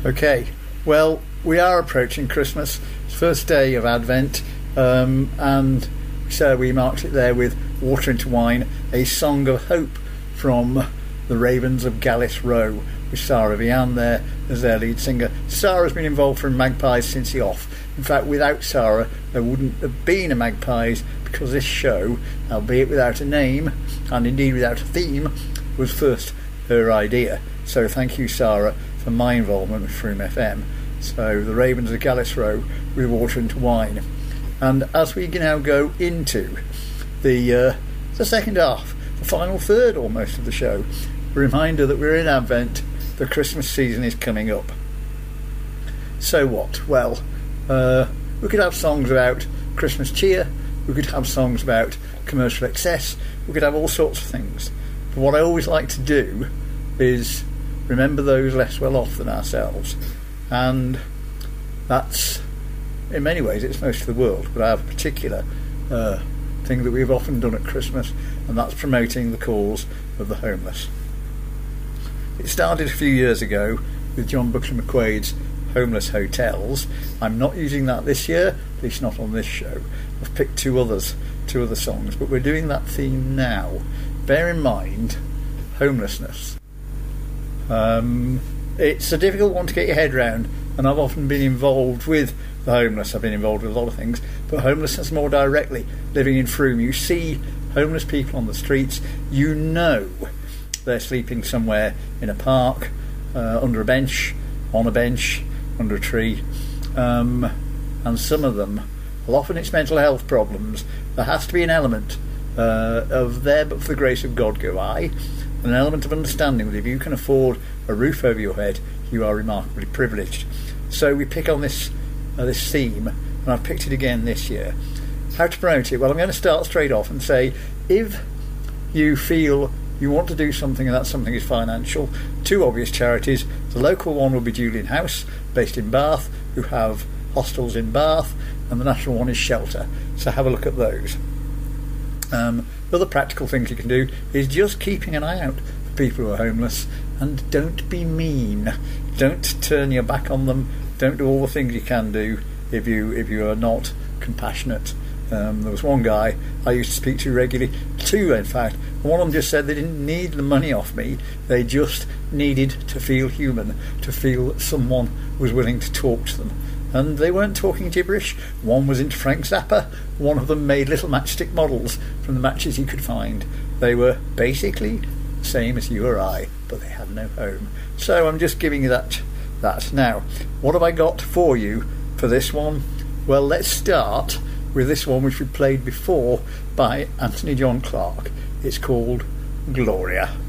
Okay, well, we are approaching Christmas. It's the first day of Advent, and so we marked it there with Water into Wine, a song of hope from the Ravens of Gallis Row, with Sarah Vian there as their lead singer. Sarah's been involved from Magpies since the off. In fact, without Sarah, there wouldn't have been a Magpies, because this show, albeit without a name, and indeed without a theme, was first her idea. So thank you, Sarah, for my involvement with Froome FM. So the Ravens of Gallis Row with Water into Wine. And as we now go into the second half, the final third almost of the show, a reminder that we're in Advent, the Christmas season is coming up. So what? Well, we could have songs about Christmas cheer, we could have songs about commercial excess, we could have all sorts of things. But what I always like to do is remember those less well off than ourselves, and that's, in many ways, it's most of the world, but I have a particular thing that we've often done at Christmas, and that's promoting the cause of the homeless. It started a few years ago with John Buckland McQuaid's Homeless Hotels. I'm not using that this year, at least not on this show. I've picked two other songs, but we're doing that theme now. Bear in mind, homelessness. It's a difficult one to get your head round, and I've often been involved with the homeless. I've been involved with a lot of things, but homelessness more directly, living in Froome. You see homeless people on the streets, you know they're sleeping somewhere in a park, under a bench, on a bench, under a tree, and some of them, well, often it's mental health problems. There has to be an element of there but for the grace of God go I, an element of understanding that if you can afford a roof over your head, you are remarkably privileged. So we pick on this theme, and I've picked it again this year. How to promote it? Well, I'm going to start straight off and say, if you feel you want to do something and that something is financial, two obvious charities. The local one will be Julian House, based in Bath, who have hostels in Bath, and the national one is Shelter. So have a look at those. Other practical things you can do is just keeping an eye out for people who are homeless, and don't be mean. Don't turn your back on them. Don't do all the things you can do if you are not compassionate. There was one guy I used to speak to regularly, two in fact, and one of them just said they didn't need the money off me, they just needed to feel human, to feel that someone was willing to talk to them. And they weren't talking gibberish. One was into Frank Zappa, one of them made little matchstick models from the matches he could find. They were basically the same as you or I, but they had no home. So I'm just giving you that. Now, what have I got for you for this one? Well, let's start with this one which we played before by Anthony John Clark. It's called Gloria.